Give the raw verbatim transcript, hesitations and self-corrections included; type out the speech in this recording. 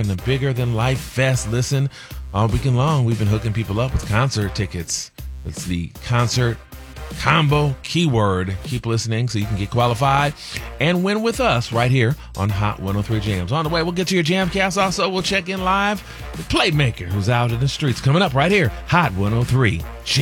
and the Bigger Than Life Fest. Listen, all weekend long, we've been hooking people up with concert tickets. It's the concert combo keyword. Keep listening so you can get qualified and win with us right here on Hot one oh three Jams. On the way, we'll get to your Jamcast. Also, we'll check in live with Playmaker, who's out in the streets. Coming up right here, Hot one oh three Jams.